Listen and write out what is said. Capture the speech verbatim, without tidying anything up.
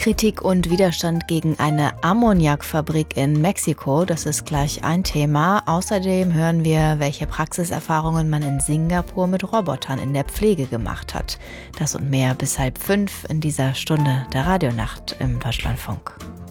Kritik und Widerstand gegen eine Ammoniakfabrik in Mexiko, das ist gleich ein Thema. Außerdem hören wir, welche Praxiserfahrungen man in Singapur mit Robotern in der Pflege gemacht hat. Das und mehr bis halb fünf in dieser Stunde der Radionacht im Deutschlandfunk.